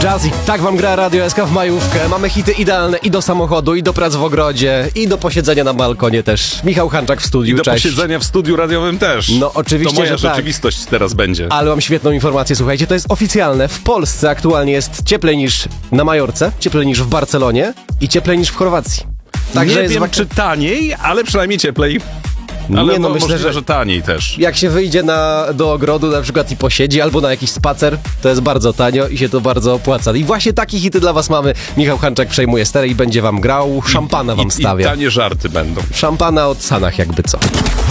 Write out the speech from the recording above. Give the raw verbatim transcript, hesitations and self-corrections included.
Jazz i tak wam gra Radio S K w majówkę. Mamy hity idealne i do samochodu, i do prac w ogrodzie, i do posiedzenia na balkonie też. Michał Hanczak w studiu, I do cześć. posiedzenia w studiu radiowym też. No oczywiście, To moja że tak. rzeczywistość teraz będzie. Ale mam świetną informację, słuchajcie, to jest oficjalne. W Polsce aktualnie jest cieplej niż na Majorce, cieplej niż w Barcelonie i cieplej niż w Chorwacji. Nie jest wiem, wak- czy taniej, ale przynajmniej cieplej. Ale Nie, no no, myślę, możliwe, że- że taniej też. Jak się wyjdzie na, do ogrodu na przykład i posiedzi, albo na jakiś spacer, to jest bardzo tanio i się to bardzo opłaca. I właśnie takie hity dla was mamy. Michał Hanczak przejmuje sterę i będzie wam grał, szampana wam I, stawia. I tanie żarty będą. Szampana od Sanach jakby co.